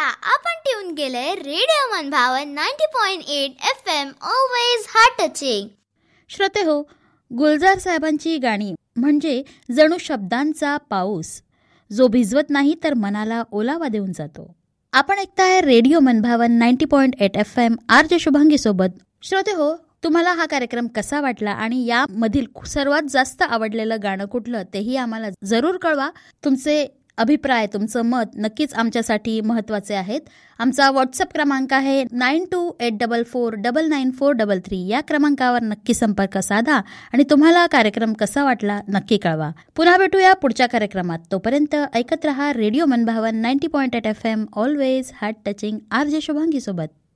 आपण ट्यून केलंय रेडिओ मनभावन 90.8 FM, ऑलवेज हार्ट टचिंग. श्रोते हो, गुलजार साहेबांची गाणी म्हणजे जणू शब्दांचा पाऊस, जो भिजवत नाही तर मनाला ओलावा देऊन जातो. आपण ऐकताय रेडिओ मनभावन 90.8 FM RJ शुभांगी सोबत. श्रोते हो, तुम्हाला हा कार्यक्रम कसा वाटला आणि यामधील सर्वात जास्त आवडलेलं गाणं कुठलं तेही आम्हाला जरूर कळवा. तुमचे अभिप्राय, तुमचं मत नक्कीच आमच्यासाठी महत्त्वाचे आहेत. आमचा व्हॉट्सअप क्रमांक आहे 9284449943. या क्रमांकावर नक्की संपर्क साधा आणि तुम्हाला कार्यक्रम कसा वाटला नक्की कळवा. पुन्हा भेटूया पुढच्या कार्यक्रमात. तोपर्यंत ऐकत रहा रेडिओ मनभावन 90.8 FM, always heart touching RJ Shubhangi सोबत.